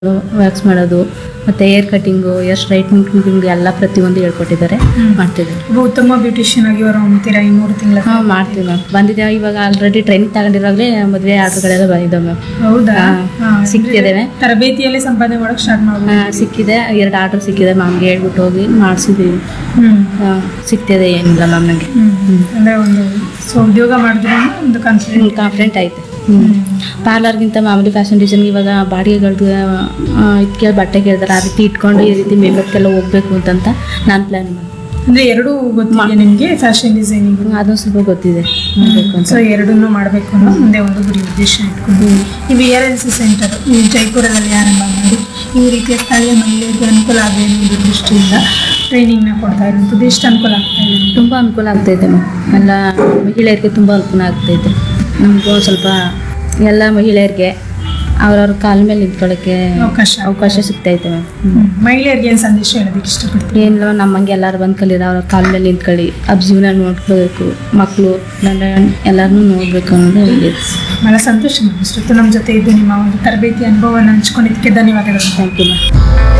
Wax ಮಾಡೋದು ಮತ್ತು hair cutting hair straightening ಎಲ್ಲ ಪ್ರತಿಯೊಂದು ಹೇಳ್ಕೊಟ್ಟಿದ್ದಾರೆ. ಮಾಡ್ತಿದ್ದೀವಿ. ಒಬ್ಬ ಉತ್ತಮ ಬ್ಯೂಟಿಷಿಯನ್ ಆಗಿ ಹೊರ ಹೊಮ್ತೀರಾ ಈ 3 ತಿಂಗಳ? ಹಾಂ ಮಾಡ್ತೀವಿ ಮ್ಯಾಮ್. ಬಂದಿದ್ದೇವೆ ಇವಾಗ ಆಲ್ರೆಡಿ ಟ್ರೈನಿಂಗ್ ತಗೊಂಡಿರೋವಾಗಲೇ ಮದುವೆ ಆರ್ಡ್ರ್ಗಳೆಲ್ಲ ಬಂದಿದ್ದಾವೆ ಮ್ಯಾಮ್. ಹೌದಾ? ಸಿಕ್ಕಿದ್ದೇವೆ. ತರಬೇತಿಯಲ್ಲೇ ಸಂಪಾದನೆ ಮಾಡೋಕೆ ಸ್ಟಾರ್ಟ್ ಮಾಡ್ಬೋದು. ಸಿಕ್ಕಿದೆ, 2 ಆರ್ಡ್ರ್ ಸಿಕ್ಕಿದೆ ಮ್ಯಾಮ್ಗೆ ಹೇಳ್ಬಿಟ್ಟು ಹೋಗಿ ಮಾಡಿಸಿದ್ದೀವಿ. ಸಿಗ್ತಿದೆ, ಏನಿಲ್ಲ ಮ್ಯಾಮ್ ನನಗೆ. ಅಂದರೆ ಒಂದು ಉದ್ಯೋಗ ಮಾಡಿದ್ರೆ ಒಂದು ಕಾನ್ಫಿಡೆಂಟ್ ಆಯ್ತು. ಪಾರ್ಲರ್ಗಿಂತ ಮಾಮೂಲಿ ಫ್ಯಾಷನ್ ಡಿಸೈನ್ಗೆ ಇವಾಗ ಬಾಡಿಗೆಗಳ್ದು ಇದಕ್ಕೆ ಬಟ್ಟೆ ಕೇಳಿದಾರೆ, ಆ ರೀತಿ ಇಟ್ಕೊಂಡು ಈ ರೀತಿ ಮೇಕಪ್ಗೆಲ್ಲ ಹೋಗ್ಬೇಕು ಅಂತಂತ ನಾನು ಪ್ಲ್ಯಾನ್ ಮಾಡಿ. ಅಂದರೆ ಎರಡೂ ಗೊತ್ತಿದೆ ನಿಮಗೆ? ಫ್ಯಾಷನ್ ಡಿಸೈನಿಂಗ್ ಅದು ಸ್ವಲ್ಪ ಗೊತ್ತಿದೆ, ಮಾಡಬೇಕು ಅಂತ. ಸೊ ಎರಡನ್ನೂ ಮಾಡಬೇಕು ಅನ್ನೋ ಮುಂದೆ ಒಂದು ಗುರಿ ಉದ್ದೇಶ ಇಟ್ಕೊಂಡು ಈ VRLC ಸೆಂಟರ್ ಈ ಜೈಪುರದಲ್ಲಿ ಆರಂಭ ಮಾಡಿ ಈ ರೀತಿಯ ಸ್ಥಳೀಯ ಮಹಿಳೆಯರಿಗೆ ಅನುಕೂಲ ಆಗಲಿ ಅನ್ನೋ ದೃಷ್ಟಿಯಿಂದ ಟ್ರೈನಿಂಗ್ನ ಕೊಡ್ತಾ ಇರೋಂಥದ್ದು ಎಷ್ಟು ಅನುಕೂಲ ಆಗ್ತಾ ಇದೆ? ತುಂಬ ಅನುಕೂಲ ಆಗ್ತಾಯಿದೆ ಮ್ಯಾಮ್. ಎಲ್ಲ ಮಹಿಳೆಯರಿಗೆ ತುಂಬ ಅನುಕೂಲ ಆಗ್ತಾಯಿದೆ. ನಮಗೂ ಸ್ವಲ್ಪ ಎಲ್ಲ ಮಹಿಳೆಯರಿಗೆ ಅವ್ರವ್ರ ಕಾಲ ಮೇಲೆ ನಿಂತ್ಕೊಳ್ಳೋಕ್ಕೆ ಅವಕಾಶ ಸಿಗ್ತೈತೆ ಮ್ಯಾಮ್. ಮಹಿಳೆಯರಿಗೆ ಏನು ಸಂದೇಶ ಹೇಳೋದಕ್ಕೆ ಇಷ್ಟಪಡ್ತೀವಿ? ಏನಿಲ್ಲ, ನಮ್ಮಂಗೆ ಎಲ್ಲರೂ ಬಂದು ಕಲೀರ, ಅವ್ರ ಕಾಲ ಮೇಲೆ ನಿಂತ್ಕೊಳ್ಳಿ, ಅವ್ರ ಜೀವನ ನೋಡ್ಕೋಬೇಕು, ಮಕ್ಕಳು ಎಲ್ಲರನ್ನೂ ನೋಡಬೇಕು ಅನ್ನೋದು ಹೇಳಿದೆ. ಭಾಳ ಸಂತೋಷ ಮ್ಯಾಮ್. ಇಷ್ಟೊತ್ತು ನಮ್ಮ ಜೊತೆ ಇದ್ದು ನಿಮ್ಮ ಒಂದು ತರಬೇತಿ ಅನುಭವವನ್ನು ಹಂಚ್ಕೊಂಡಿದ್ದಕ್ಕೆ ಧನ್ಯವಾದಗಳು. Thank you ma'am.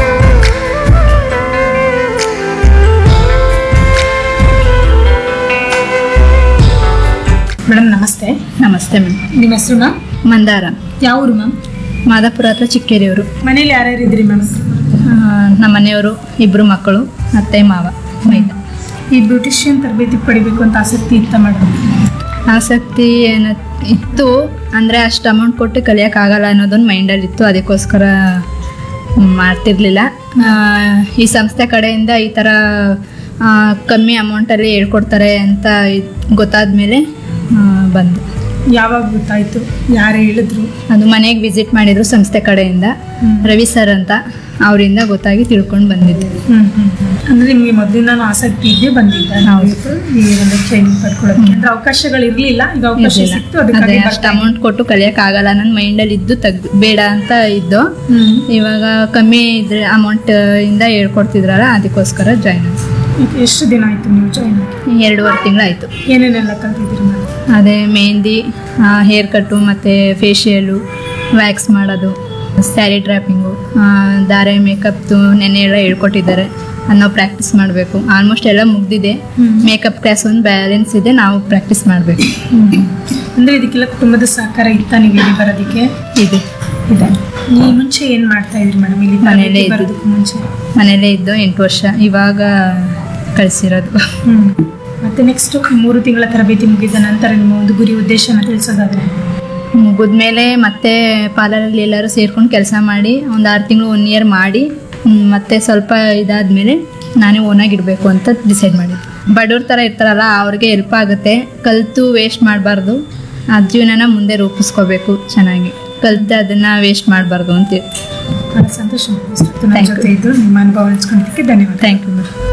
ಮೇಡಮ್ ನಮಸ್ತೆ. ನಮಸ್ತೆ ಮ್ಯಾಮ್. ನಿಮ್ಮ ಹೆಸರು ಮ್ಯಾಮ್? ಮಂದಾರ. ಯಾವ ಊರು ಮ್ಯಾಮ್? ಮಾದಾಪುರ ಹತ್ರ ಚಿಕ್ಕೇರಿಯವರು. ಮನೇಲಿ ಯಾರ್ಯಾರು ಇದ್ರಿ ಮ್ಯಾಮ್? ನಮ್ಮ ಮನೆಯವರು 2 ಮಕ್ಕಳು, ಅತ್ತೆ ಮಾವ, ಮೈದ. ಈ ಬ್ಯೂಟಿಷಿಯನ್ ತರಬೇತಿ ಪಡಿಬೇಕು ಅಂತ ಆಸಕ್ತಿ ಇತ್ತ ಮೇಡಮ್? ಆಸಕ್ತಿ ಇತ್ತು, ಅಂದರೆ ಅಷ್ಟು ಅಮೌಂಟ್ ಕೊಟ್ಟು ಕಲಿಯೋಕ್ಕಾಗಲ್ಲ ಅನ್ನೋದೊಂದು ಮೈಂಡಲ್ಲಿತ್ತು. ಅದಕ್ಕೋಸ್ಕರ ಮಾಡ್ತಿರ್ಲಿಲ್ಲ. ಈ ಸಂಸ್ಥೆ ಕಡೆಯಿಂದ ಈ ಥರ ಕಮ್ಮಿ ಅಮೌಂಟಲ್ಲಿ ಹೇಳ್ಕೊಡ್ತಾರೆ ಅಂತ ಗೊತ್ತಾದ ಮೇಲೆ ಬಂದು. ಯಾವಾಗ ಗೊತ್ತಾಯಿತು? ಯಾರು ಹೇಳಿದ್ರು? ಅದು ಮನೆಗೆ ವಿಸಿಟ್ ಮಾಡಿದ್ರು ಸಂಸ್ಥೆ ಕಡೆಯಿಂದ. ರವಿ ಸರ್ ಅಂತ, ಅವರಿಂದ ಗೊತ್ತಾಗಿ ತಿಳ್ಕೊಂಡು ಬಂದಿದ್ದೆ. ಅಂದರೆ ನಿಮಗೆ ಮೊದಲಿಂದ ಆಸಕ್ತಿ ಇದ್ದೇ ಬಂದಿದ್ದ ಈ ಒಂದು ಟ್ರೈನಿಂಗ್ ಪಡ್ಕೊಳ್ಳೋದಕ್ಕೆ? ಅಂದರೆ ಅವಕಾಶಗಳು ಇರಲಿಲ್ಲ, ಈಗ ಅವಕಾಶ ಸಿಕ್ತು, ಅದೇ ಅಷ್ಟು ಅಮೌಂಟ್ ಕೊಟ್ಟು ಕಲಿಯೋಕ್ಕಾಗಲ್ಲ ನನ್ನ ಮೈಂಡಲ್ಲಿ ಇದ್ದು ಬೇಡ ಅಂತ ಇದ್ದು. ಇವಾಗ ಕಮ್ಮಿ ಇದ್ರೆ ಅಮೌಂಟ್ ಇಂದ ಹೇಳ್ಕೊಡ್ತಿದ್ರಲ್ಲ, ಅದಕ್ಕೋಸ್ಕರ ಜಾಯ್ನ್ ಆಗಿ. ಎಷ್ಟು ದಿನ ಆಯಿತು ನೀವು ಜಾಯ್ನ್ ಆಗಿ? 2.5 ತಿಂಗಳಾಯಿತು. ಏನೇನೆಲ್ಲ ಕಲ್ತಿದ್ದೀರಿ ಮೇಡಮ್? ಅದೇ ಮೆಹಂದಿ, ಹೇರ್ ಕಟ್ಟು, ಮತ್ತು ಫೇಶಿಯಲು, ವ್ಯಾಕ್ಸ್ ಮಾಡೋದು, ಸ್ಯಾರಿ ಡ್ರಾಪಿಂಗು, ದಾರೆ ಮೇಕಪ್ದು ನೆನ್ನೆ ಎಲ್ಲ ಹೇಳ್ಕೊಟ್ಟಿದ್ದಾರೆ. ನಾವು ಪ್ರಾಕ್ಟೀಸ್ ಮಾಡಬೇಕು. ಆಲ್ಮೋಸ್ಟ್ ಎಲ್ಲ ಮುಗ್ದಿದೆ. ಮೇಕಪ್ ಕ್ಲಾಸ್ ಒಂದು ಬ್ಯಾಲೆನ್ಸ್ ಇದೆ, ನಾವು ಪ್ರಾಕ್ಟೀಸ್ ಮಾಡಬೇಕು. ಅಂದರೆ ಇದಕ್ಕೆಲ್ಲ ಕುಟುಂಬದ ಸಹಕಾರ ಇತ್ತ ನೀವು ಇಲ್ಲಿ ಬರೋದಕ್ಕೆ? ಇದೆ. ನೀವು ಮುಂಚೆ ಏನು ಮಾಡ್ತಾ ಇದ್ರಿ ಮೇಡಮ್ ಇಲ್ಲಿ? ಮನೇಲೇ ಇದ್ದು. ಮುಂಚೆ ಮನೇಲೇ ಇದ್ದು 8 ವರ್ಷ, ಇವಾಗ ಕಳಿಸಿರೋದು. ಮತ್ತೆ ನೆಕ್ಸ್ಟ್ 3 ತಿಂಗಳ ತರಬೇತಿ ಮುಗಿದ ನಂತರ ನಿಮ್ಮ ಒಂದು ಗುರಿ ಉದ್ದೇಶನ ತಿಳಿಸೋದಾದ್ರೆ? ಮುಗಿದ್ಮೇಲೆ ಮತ್ತೆ ಪಾರ್ಲರಲ್ಲಿ ಎಲ್ಲರೂ ಸೇರ್ಕೊಂಡು ಕೆಲಸ ಮಾಡಿ ಒಂದು 6 ತಿಂಗಳು 1 ಇಯರ್ ಮಾಡಿ ಮತ್ತೆ ಸ್ವಲ್ಪ ಇದಾದಮೇಲೆ ನಾನೇ ಓನಾಗಿಡಬೇಕು ಅಂತ ಡಿಸೈಡ್ ಮಾಡಿದ್ದೆ. ಬಡವ್ರ ಥರ ಇರ್ತಾರಲ್ಲ, ಅವ್ರಿಗೆ ಹೆಲ್ಪ್ ಆಗುತ್ತೆ. ಕಲಿತು ವೇಸ್ಟ್ ಮಾಡಬಾರ್ದು, ಆ ಜೀವನನ ಮುಂದೆ ರೂಪಿಸ್ಕೋಬೇಕು. ಚೆನ್ನಾಗಿ ಕಲಿತು ಅದನ್ನು ವೇಸ್ಟ್ ಮಾಡಬಾರ್ದು ಅಂತ. ಭಾಳ ಸಂತೋಷ. ನಮ್ಮ ಜೊತೆ ಇದ್ದು ನಿಮ್ಮ ಅನುಭವ ಹಂಚ್ಕೊಂಡಿದ್ದಕ್ಕೆ ಧನ್ಯವಾದ. Thank you ma'am.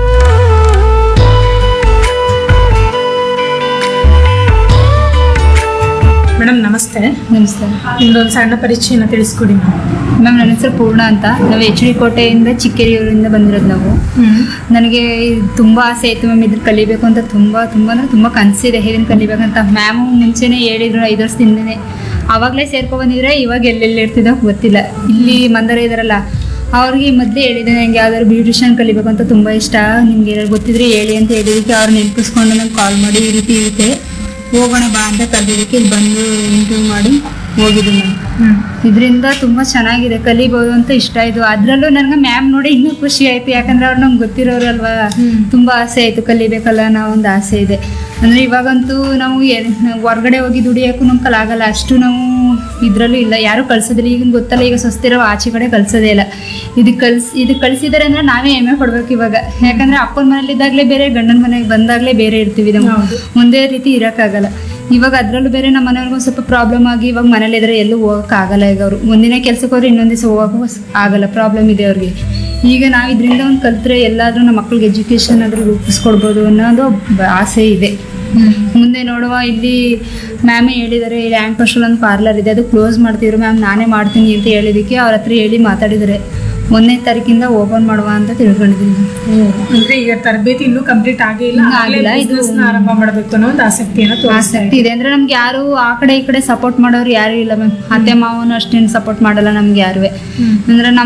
ಮೇಡಮ್ ನಮಸ್ತೆ. ನಮಸ್ತೆ. ನಿಮ್ದೊಂದು ಸಣ್ಣ ಪರಿಚಯನ ತಿಳಿಸ್ಕೊಡಿ ಮ್ಯಾಮ್. ಮ್ಯಾಮ್ ನನ್ನ ಹೆಸರು ಪೂರ್ಣ ಅಂತ. ನಾವು HD ಕೋಟೆಯಿಂದ ಚಿಕ್ಕೇರಿಯೂರಿಂದ ಬಂದಿರೋದು ನಾವು. ನನಗೆ ತುಂಬ ಆಸೆ ಇತ್ತು ಮ್ಯಾಮ್ ಇದ್ರ ಕಲಿಬೇಕು ಅಂತ. ತುಂಬ ಅಂದರೆ ತುಂಬ ಕನಸಿದೆ ಇದನ್ನು ಕಲಿಬೇಕಂತ. ಮ್ಯಾಮು ಮುಂಚೆನೇ ಹೇಳಿದ್ರು 5 ವರ್ಷದಿಂದನೇ. ಆವಾಗಲೇ ಸೇರ್ಕೊಬಂದಿದ್ರೆ ಇವಾಗ ಎಲ್ಲೆಲ್ಲಿ ಇರ್ತಿದ್ದೋ ಗೊತ್ತಿಲ್ಲ. ಇಲ್ಲಿ ಮಂದಾರ ಇದ್ದಾರಲ್ಲ, ಅವ್ರಿಗೆ ಮೊದಲೇ ಹೇಳಿದೆ ನನಗೆ ಯಾವ್ದಾದ್ರು ಬ್ಯೂಟಿಷಿಯನ್ ಕಲಿಬೇಕು ಅಂತ ತುಂಬ ಇಷ್ಟ, ನಿಮ್ಗೆ ಏನಾದ್ರು ಗೊತ್ತಿದ್ರೆ ಹೇಳಿ ಅಂತ ಹೇಳಿದ್ದಕ್ಕೆ ಅವ್ರು ನೆನಪಿಸ್ಕೊಂಡು ನಂಗೆ ಕಾಲ್ ಮಾಡಿ ಈ ರೀತಿ ಇರುತ್ತೆ ಹೋಗೋಣ ಬಾ ಅಂತ ಕರೆದಿದ್ದಕ್ಕೆ ಇಲ್ಲಿ ಬಂದು ಇಂಟರ್ವ್ಯೂ ಮಾಡಿ ಹೋಗಿದ್ದು ನಾನು. ಇದರಿಂದ ತುಂಬ ಚೆನ್ನಾಗಿದೆ, ಕಲಿಬೋದು ಅಂತ ಇಷ್ಟ ಆಯಿತು. ಅದರಲ್ಲೂ ನನಗೆ ಮ್ಯಾಮ್ ನೋಡಿ ಇನ್ನೂ ಖುಷಿ ಆಯಿತು, ಯಾಕಂದರೆ ಅವ್ರು ನಮ್ಗೆ ಗೊತ್ತಿರೋರಲ್ವಾ. ತುಂಬ ಆಸೆ ಆಯಿತು, ಕಲಿಬೇಕಲ್ಲ ನಾವು ಒಂದು ಆಸೆ ಇದೆ. ಅಂದರೆ ಇವಾಗಂತೂ ನಾವು ಹೊರಗಡೆ ಹೋಗಿ ದುಡಿಯೋಕ್ಕೂ ನಮ್ಮ ಕಲಾಗಲ್ಲ, ಅಷ್ಟು ನಾವು ಇದರಲ್ಲೂ ಇಲ್ಲ, ಯಾರೂ ಕಳ್ಸೋದಿಲ್ಲ. ಈಗಿನ ಗೊತ್ತಲ್ಲ, ಈಗ ಸ್ವಸ್ತಿರೋ ಆಚೆ ಕಡೆ ಕಳ್ಸೋದೇ ಇಲ್ಲ. ಇದು ಕಳಿಸಿದ್ದಾರೆ ಅಂದರೆ ನಾವೇ ಹೆಮ್ಮೆ ಕೊಡ್ಬೇಕು ಇವಾಗ. ಯಾಕಂದರೆ ಅಪ್ಪನ ಮನೇಲಿದ್ದಾಗಲೇ ಬೇರೆ, ಗಂಡನ ಮನೆಗೆ ಬಂದಾಗಲೇ ಬೇರೆ ಇರ್ತೀವಿ ನಾವು. ಒಂದೇ ರೀತಿ ಇರೋಕ್ಕಾಗಲ್ಲ. ಇವಾಗ ಅದರಲ್ಲೂ ಬೇರೆ ನಮ್ಮ ಮನೆಯವ್ರಿಗೂ ಸ್ವಲ್ಪ ಪ್ರಾಬ್ಲಮ್ ಆಗಿ ಇವಾಗ ಮನೇಲಿದ್ರೆ ಎಲ್ಲೂ ಹೋಗೋಕ್ಕಾಗಲ್ಲ. ಈಗ ಅವರು ಒಂದಿನ ಕೆಲ್ಸಕ್ಕೆ ಹೋದ್ರೆ ಇನ್ನೊಂದು ದಿವಸ ಹೋಗೋಕ್ಕೂ ಆಗಲ್ಲ, ಪ್ರಾಬ್ಲಮ್ ಇದೆ ಅವ್ರಿಗೆ. ಈಗ ನಾವು ಇದರಿಂದ ಒಂದು ಕಲಿತ್ರೆ ಎಲ್ಲಾದರೂ ನಮ್ಮ ಮಕ್ಳಿಗೆ ಎಜುಕೇಷನ್ ಆದರೂ ರೂಪಿಸ್ಕೊಡ್ಬೋದು ಅನ್ನೋದು ಆಸೆ ಇದೆ. ಮುಂದೆ ನೋಡುವ. ಇಲ್ಲಿ ಮ್ಯಾಮೇ ಹೇಳಿದ್ದಾರೆ, ಇಲ್ಲಿ ಆ್ಯಂಡ್ ಫಸ್ಟಲ್ಲಿ ಒಂದು ಪಾರ್ಲರ್ ಇದೆ, ಅದು ಕ್ಲೋಸ್ ಮಾಡ್ತಿದ್ರು ಮ್ಯಾಮ್, ನಾನೇ ಮಾಡ್ತೀನಿ ಅಂತ ಹೇಳಿದ್ದಕ್ಕೆ ಅವ್ರ ಹತ್ರ ಹೇಳಿ ಮಾತಾಡಿದ್ದಾರೆ. 1ನೇ ತಾರೀಕಿಂದ ಓಪನ್ ಮಾಡುವ ಅಂತ ತಿಳ್ಕೊಂಡಿದ್ದೀನಿ. ಅಂದ್ರೆ ಈಗ ತರಬೇತಿ ಇನ್ನೂ ಕಂಪ್ಲೀಟ್ ಆಗಿಲ್ಲ, ಇನ್ನೂ ಆಗಿಲ್ಲ. ಇದು ಆರಂಭ ಮಾಡಬೇಕು ಅನ್ನೋ ಒಂದು ಆಸಕ್ತಿಯನ್ನು ತೋರಿಸ್ತಾ ಆಸಕ್ತಿ ಇದೆ. ಅಂದ್ರೆ ನಮ್ಗೆ ಯಾರು ಆ ಕಡೆ ಈ ಕಡೆ ಸಪೋರ್ಟ್ ಮಾಡೋರು ಯಾರು ಇಲ್ಲ ಮ್ಯಾಮ್. ಅತ್ತೆ ಮಾವನು ಅಷ್ಟೇನು ಸಪೋರ್ಟ್ ಮಾಡಲ್ಲ ನಮ್ಗೆ ಯಾರುವೆ. ಅಂದ್ರೆ